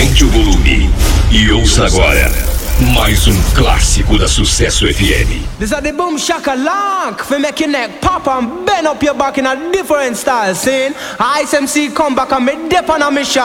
Aumente o volume e ouça agora mais um clássico da Sucesso FM. This is the boom shakalak for make your neck pop and bend up your back in a different style. Saying, ISMC come back and me dip on a mission.